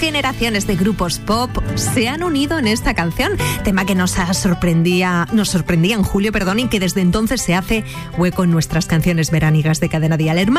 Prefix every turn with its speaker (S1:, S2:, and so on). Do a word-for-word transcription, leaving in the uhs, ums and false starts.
S1: generaciones de grupos pop se han unido en esta canción, tema que nos sorprendía, nos sorprendía en julio, perdón, y que desde entonces se hace hueco en nuestras canciones veránicas de Cadena Dial.